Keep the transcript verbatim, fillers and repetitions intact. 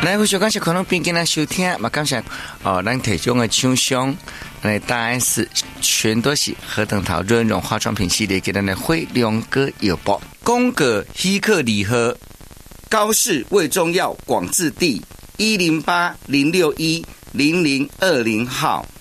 来，非常感谢可能边跟咱收听，嘛感谢哦，咱提供的厂商，来答案是全都是何等桃润润化妆品系列给咱的辉亮哥有报，宫格希克礼盒，高氏胃中药广治地一零八零六一零零二零号。